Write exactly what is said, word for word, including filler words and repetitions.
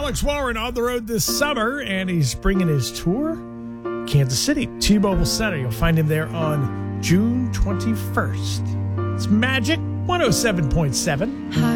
Alex Warren on the road this summer, and he's bringing his tour Kansas City, T-Mobile Center. You'll find him there on June twenty-first. It's Magic one oh seven point seven. Hi.